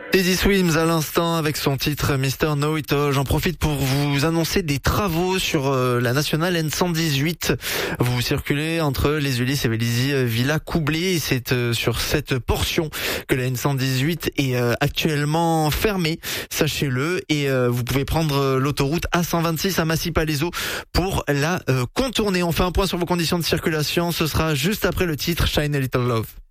Teddy Swims à l'instant avec son titre Mr. Know It All. J'en profite pour vous annoncer des travaux sur la nationale N118. Vous circulez entre les Ulysses et Vélizy Villa Coublé et c'est sur cette portion que la N118 est actuellement fermée, sachez-le, et vous pouvez prendre l'autoroute A126 à Massy-Palaiseau pour la contourner. On fait un point sur vos conditions de circulation, ce sera juste après le titre Shine a Little Love.